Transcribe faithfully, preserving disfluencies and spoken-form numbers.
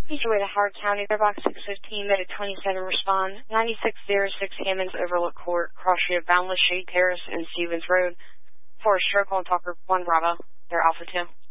Eastway to Howard County, Airbox six fifteen, Meta twenty-seven, respond. ninety-six oh six Hammonds Overlook Court, cross street of Boundless Shade Terrace and Stevens Road. For a stroke on Talker one Bravo, they're Alpha two.